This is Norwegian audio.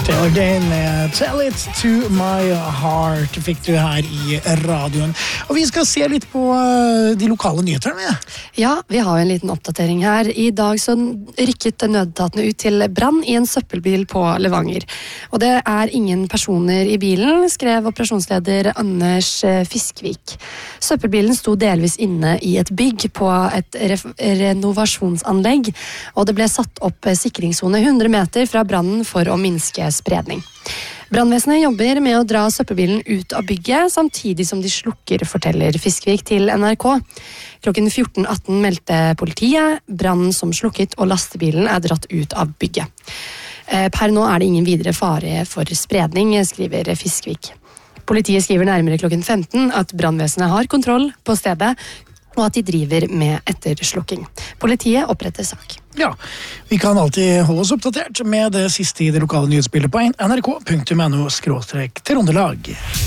Taylor Dane, Tell It To My Heart fikk du her i radioen. Og vi skal se litt på de lokale nyhetene. Ja, vi har en liten oppdatering her. I dag så rykket nødetatene ut til brann i en søppelbil på Levanger. Og det er ingen personer i bilen, skrev operasjonsleder Anders Fiskvik. Søppelbilen sto delvis inne i et bygg på et renovasjonsanlegg, og det ble satt opp sikringszone 100 meter fra brannen for å minske spredning. Brannvesenet jobber med å dra søppelbilen ut av bygget, samtidig som de slukker, forteller Fiskvik til NRK. Klokken 14.18 meldte politiet brannen som slukket, og lastebilen er dratt ut av bygget. Per nå er det ingen videre fare for spredning, skriver Fiskvik. Politiet skriver nærmere klokken 15 at brannvesenet har kontroll på stedet, og at de driver med etterslukking. Politiet oppretter sak. Ja, vi kan alltid holde oss oppdatert med det siste i det lokale nyhetsbildet på nrk.no/Trøndelag.